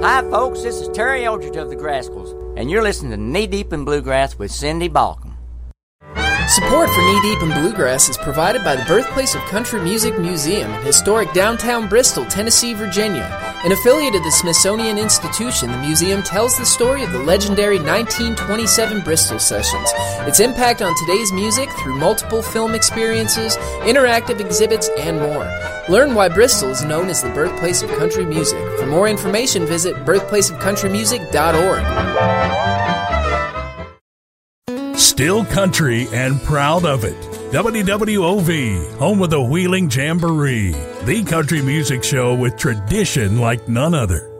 Hi, folks. This is Terry Eldridge of the Grascals, and you're listening to Knee Deep in Bluegrass with Cindy Balcom. Support for Knee Deep in Bluegrass is provided by the Birthplace of Country Music Museum in historic downtown Bristol, Tennessee, Virginia. An affiliate of the Smithsonian Institution, the museum tells the story of the legendary 1927 Bristol Sessions, its impact on today's music through multiple film experiences, interactive exhibits, and more. Learn why Bristol is known as the birthplace of country music. For more information, visit birthplaceofcountrymusic.org. Still country and proud of it. WWOV, home of the Wheeling Jamboree, the country music show with tradition like none other.